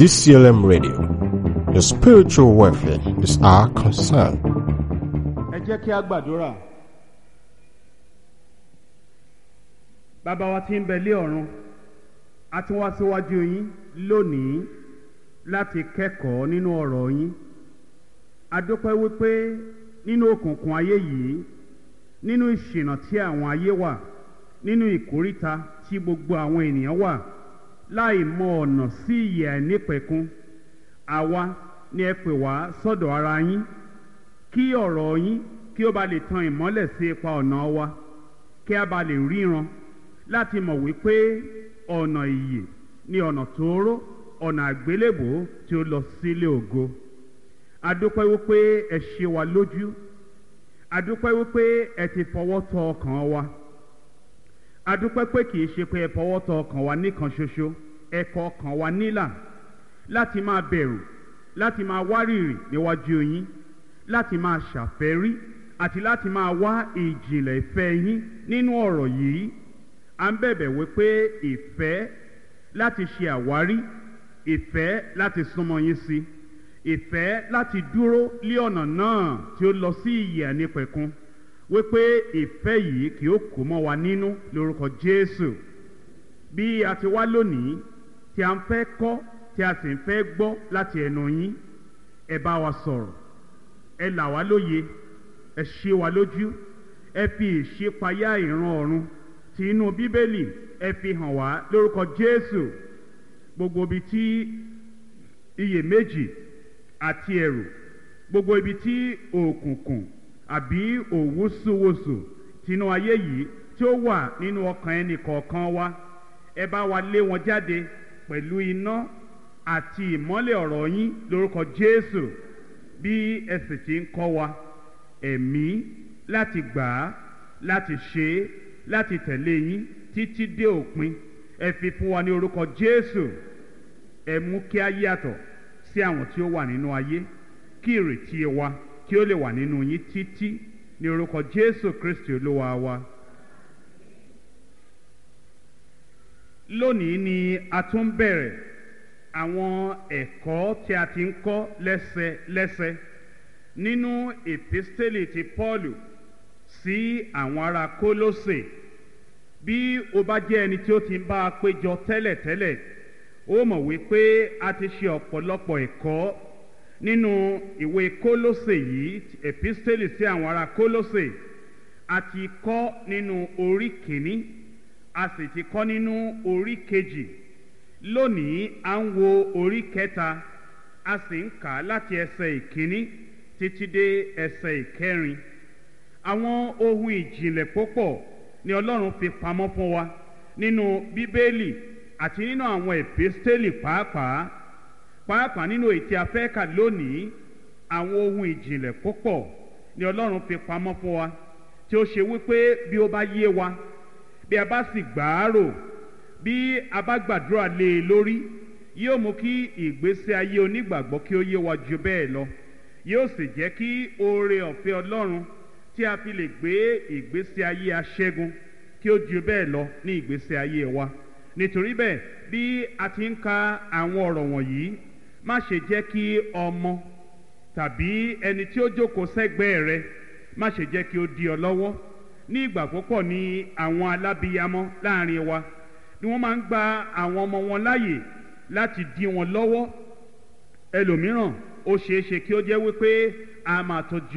DCLM Radio. Your spiritual welfare is our concern. Ẹ jẹ́ kí a gbàdúrà. Bàbá wa tí ń bẹ lé ọ̀run, a tún wá síwájú yín lónìí láti kẹ́kọ̀ọ́ nínú ọ̀rọ̀ yín. A dúpẹ́ wípé nínú òkùnkùn ayé yìí, nínú ìṣìnà tí àwọn ayé wà, nínú ìkóríta tí gbogbo àwọn ènìyàn wà, láì mọ ọ̀nà sí ìyè àìnípẹ̀kun, àwa ni ẹ pè wá sọ́dọ̀ ara yín kí ọ̀rọ̀ yín kí ó ba lè tan ìmọ́lẹ̀ sí ipa ọ̀nà wa, kí a ba lè ríran láti mọ̀ wípé ọ̀nà ìyè ni ọ̀nà tóóró, ọ̀nà àgbélébùú tí ó lọ sílé ògo. A dúpẹ́ wípé ẹ ṣe wa lójú, a dúpẹ́ wípé ẹ ti fọwọ́ tọ́ ọkàn wa, a dúpẹ́ pé kìí ṣe pé ẹ fọwọ́ tọ́ ọkàn wa nìkan ṣoṣo, ẹ kọ ọkàn wa nílà láti máa bẹ̀rù, láti máa wárìrì níwájú yín, láti máa ṣàfẹ́rí àti láti máa wá ìjìnlẹ̀ ìfẹ́ yín nínú ọ̀rọ̀ yìí. À ń bẹ̀bẹ̀ wípé ìfẹ́ láti ṣe àwárí, ìfẹ́ láti súnmọ́ yín sí, ìfẹ́ láti dúró lé ọ̀nà náà tí ó lọ sí ìyè àìnípẹ̀kun, wípé ìfẹ́ yìí kì ó kó mọ́ wa nínú lórúkọ Jésù. Bí a ti wá lónìí tí a ń fẹ́ kọ́, tí a sì ń fẹ́ gbọ́ láti ẹnu yín, ẹ bá wa sọ̀rọ̀, ẹ là wá lóye, ẹ ṣe wa lójú, ẹ fi ìṣípayá ìran ọ̀run tí inú Bíbélì ẹ fi hàn wá lórúkọ Jésù. Gbogbo ibi tí iyèméjì àti ẹ̀rù, gbogbo ibi tí òkùnkùn àbí òwúsùwòsù tinú ayé yìí tí ó wà nínú ọkàn ẹnì kọ̀ọ̀kan wa, ẹ bá wa lé wọn jáde pẹ̀lú iná àti ìmọ́lẹ̀ ọ̀rọ̀ yín lórúkọ Jésù. Bí ẹ sì ti ń kọ́ wa ẹ̀mí láti gbà á, láti ṣe é, láti tẹ̀lé yín títí dé òpin, ẹ fi fún wa ní orúkọ Jésù. Ẹ mú kí a yàtọ̀ sí àwọn tí ó wà nínú ayé, kí ìrètí wa kí ó lè wà nínú yín títí, ní orúkọ Jésù Kristi Olúwa wa. Lónìí ni a tún bẹ̀rẹ̀ àwọn ẹ̀kọ́ tí a ti ń kọ́ lẹ́sẹlẹ́sẹ nínú èpísítélì ti Pọ́ọ̀lù sí àwọn ará Kólósè. Bí o bá jẹ́ ẹni tí ó ti ń bá a péjọ tẹ́lẹ̀tẹ́lẹ̀, ó mọ̀ wípé a ti ṣe ọ̀pọ̀lọpọ̀ ẹ̀kọ́ nínú ìwé Kólósè yìí, èpísítélì sí àwọn ará Kólósè. A ti kọ́ nínú orí kìíní, a sì ti kọ́ nínú orí kejì. Lónìí à ń wo orí kẹta, a sì ń kà á láti ẹsẹ̀ ìkíní títí dé ẹsẹ̀ ìkẹrin. Àwọn ohun ìjìnlẹ̀ púpọ̀ ni Ọlọ́run fi pamọ́ fún wa nínú Bíbélì àti nínú àwọn èpísítélì pàápàá nínú èyí tí a fẹ́ kà lónìí. Àwọn ohun ìjìnlẹ̀ púpọ̀ ni Ọlọ́run fi pamọ́ fún wa, tí ó ṣe wípé bí ó bá yé wa, bí a bá sì gbà á rò, bí a bá gbàdúrà lé e lórí, yóò mú kí ìgbésí ayé onígbàgbọ́ kí ó yé wa ju bẹ́ẹ̀ lọ. Yóò sì jẹ́ kí oore ọ̀fẹ́ Ọlọ́run tí a fi lè gbé ìgbésí ayé aṣẹ́gun kí ó ju bẹ́ẹ̀ lọ ní ìgbésí ayé wa. Nítorí bẹ́ẹ̀, bí a ti ń ka àwọn ọ̀rọ̀ wọ̀nyí, má ṣe jẹ́ kí ọmọ tàbí ẹni tí ó jókòó sẹ́gbẹ̀ẹ́ rẹ, má ṣe jẹ́ kí ó dí ọ lọ́wọ́. Ní ìgbà púpọ̀ ni àwọn alábíyamọ láàrin wa ni wọ́n máa ń gba àwọn ọmọ wọn láàyè láti dí wọn lọ́wọ́. Ẹlòmíràn ó ṣeé ṣe kí ó jẹ́ wípé a máa tọ́jú